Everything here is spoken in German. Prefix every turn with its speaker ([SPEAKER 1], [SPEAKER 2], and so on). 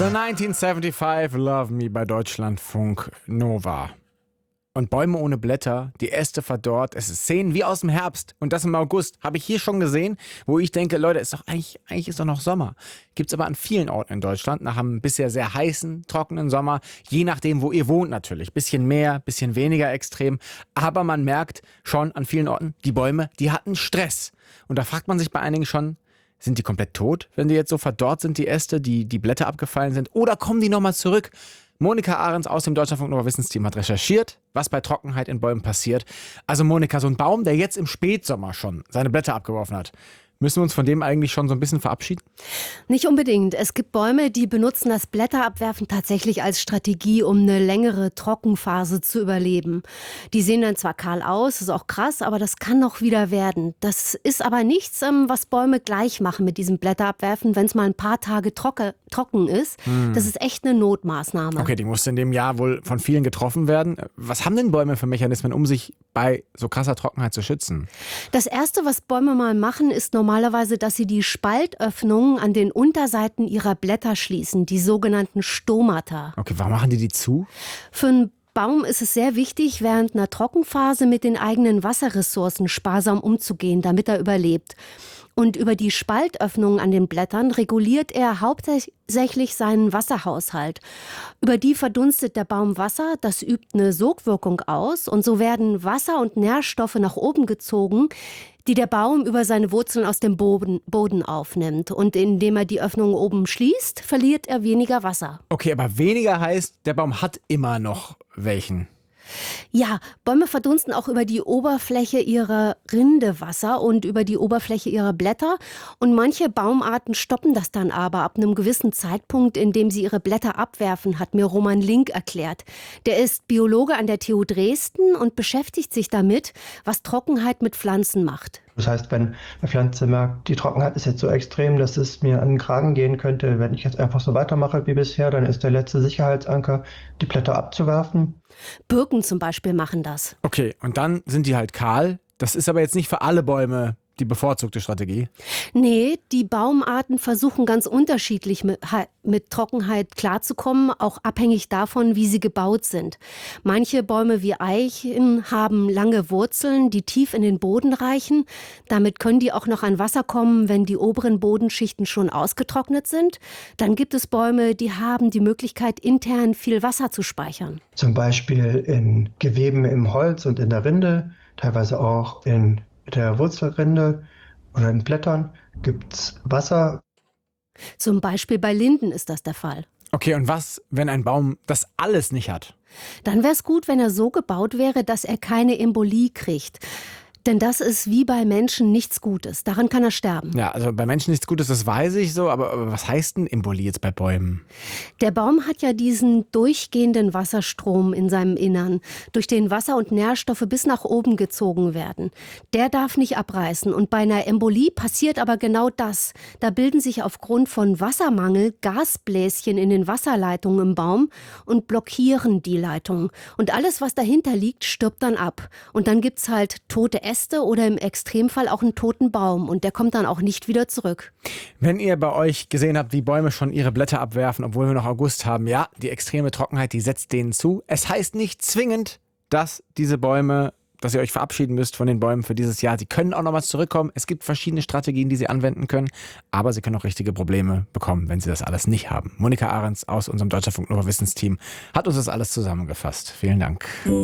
[SPEAKER 1] The 1975 Love Me bei Deutschlandfunk Nova. Und Bäume ohne Blätter, die Äste verdorrt, es ist Szenen wie aus dem Herbst. Und das im August habe ich hier schon gesehen, wo ich denke, Leute, ist doch eigentlich ist doch noch Sommer. Gibt's aber an vielen Orten in Deutschland, nach einem bisher sehr heißen, trockenen Sommer, je nachdem, wo ihr wohnt natürlich. Bisschen mehr, bisschen weniger extrem. Aber man merkt schon an vielen Orten, die Bäume, die hatten Stress. Und da fragt man sich bei einigen schon, sind die komplett tot, wenn die jetzt so verdorrt sind, die Äste, die Blätter abgefallen sind? Oder kommen die nochmal zurück? Monika Ahrens aus dem Deutschlandfunk Nova Wissensteam hat recherchiert, was bei Trockenheit in Bäumen passiert. Also Monika, so ein Baum, der jetzt im Spätsommer schon seine Blätter abgeworfen hat, müssen wir uns von dem eigentlich schon so ein bisschen verabschieden?
[SPEAKER 2] Nicht unbedingt. Es gibt Bäume, die benutzen das Blätterabwerfen tatsächlich als Strategie, um eine längere Trockenphase zu überleben. Die sehen dann zwar kahl aus, ist auch krass, aber das kann noch wieder werden. Das ist aber nichts, was Bäume gleich machen mit diesem Blätterabwerfen, wenn es mal ein paar Tage trocken ist. Das ist echt eine Notmaßnahme.
[SPEAKER 1] Okay, die musste in dem Jahr wohl von vielen getroffen werden. Was haben denn Bäume für Mechanismen, um sich bei so krasser Trockenheit zu schützen?
[SPEAKER 2] Das Erste, was Bäume mal machen, ist normalerweise, dass sie die Spaltöffnungen an den Unterseiten ihrer Blätter schließen, die sogenannten Stomata.
[SPEAKER 1] Okay, warum machen die zu?
[SPEAKER 2] Für einen Baum ist es sehr wichtig, während einer Trockenphase mit den eigenen Wasserressourcen sparsam umzugehen, damit er überlebt. Und über die Spaltöffnungen an den Blättern reguliert er hauptsächlich seinen Wasserhaushalt. Über die verdunstet der Baum Wasser, das übt eine Sogwirkung aus und so werden Wasser und Nährstoffe nach oben gezogen, die der Baum über seine Wurzeln aus dem Boden aufnimmt. Und indem er die Öffnung oben schließt, verliert er weniger Wasser.
[SPEAKER 1] Okay, aber weniger heißt, der Baum hat immer noch welchen.
[SPEAKER 2] Ja, Bäume verdunsten auch über die Oberfläche ihrer Rinde Wasser und über die Oberfläche ihrer Blätter. Und manche Baumarten stoppen das dann aber ab einem gewissen Zeitpunkt, in dem sie ihre Blätter abwerfen, hat mir Roman Link erklärt. Der ist Biologe an der TU Dresden und beschäftigt sich damit, was Trockenheit mit Pflanzen macht.
[SPEAKER 3] Das heißt, wenn eine Pflanze merkt, die Trockenheit ist jetzt so extrem, dass es mir an den Kragen gehen könnte, wenn ich jetzt einfach so weitermache wie bisher, dann ist der letzte Sicherheitsanker, die Blätter abzuwerfen.
[SPEAKER 2] Birken zum Beispiel machen das.
[SPEAKER 1] Okay, und dann sind die halt kahl. Das ist aber jetzt nicht für alle Bäume die bevorzugte Strategie.
[SPEAKER 2] Nee, die Baumarten versuchen ganz unterschiedlich mit Trockenheit klarzukommen, auch abhängig davon, wie sie gebaut sind. Manche Bäume wie Eichen haben lange Wurzeln, die tief in den Boden reichen. Damit können die auch noch an Wasser kommen, wenn die oberen Bodenschichten schon ausgetrocknet sind. Dann gibt es Bäume, die haben die Möglichkeit, intern viel Wasser zu speichern.
[SPEAKER 3] Zum Beispiel in Geweben im Holz und in der Rinde, teilweise auch in der Wurzelrinde oder in Blättern gibt es Wasser.
[SPEAKER 2] Zum Beispiel bei Linden ist das der Fall.
[SPEAKER 1] Okay, und was, wenn ein Baum das alles nicht hat?
[SPEAKER 2] Dann wäre es gut, wenn er so gebaut wäre, dass er keine Embolie kriegt. Denn das ist wie bei Menschen nichts Gutes. Daran kann er sterben.
[SPEAKER 1] Ja, also bei Menschen nichts Gutes, das weiß ich so, aber was heißt denn Embolie jetzt bei Bäumen?
[SPEAKER 2] Der Baum hat ja diesen durchgehenden Wasserstrom in seinem Innern, durch den Wasser und Nährstoffe bis nach oben gezogen werden. Der darf nicht abreißen. Und bei einer Embolie passiert aber genau das. Da bilden sich aufgrund von Wassermangel Gasbläschen in den Wasserleitungen im Baum und blockieren die Leitungen. Und alles, was dahinter liegt, stirbt dann ab. Und dann gibt's halt tote Äste oder im Extremfall auch einen toten Baum und der kommt dann auch nicht wieder zurück.
[SPEAKER 1] Wenn ihr bei euch gesehen habt, wie Bäume schon ihre Blätter abwerfen, obwohl wir noch August haben, ja, die extreme Trockenheit, die setzt denen zu. Es heißt nicht zwingend, dass diese Bäume, dass ihr euch verabschieden müsst von den Bäumen für dieses Jahr. Sie können auch noch mal zurückkommen. Es gibt verschiedene Strategien, die sie anwenden können, aber sie können auch richtige Probleme bekommen, wenn sie das alles nicht haben. Monika Ahrens aus unserem Deutschlandfunk Nova Wissensteam hat uns das alles zusammengefasst. Vielen Dank.